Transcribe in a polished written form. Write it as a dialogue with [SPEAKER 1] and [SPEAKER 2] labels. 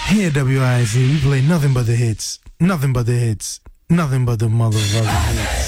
[SPEAKER 1] Here at WIC, we play nothing but the hits. Nothing but the hits. Nothing but the motherfucking hits.